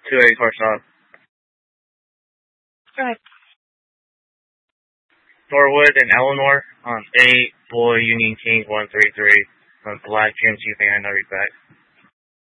2-8 Corson. Correct. Norwood and Eleanor on 8, Boy Union King 133. On Black Jim Chief and I read back.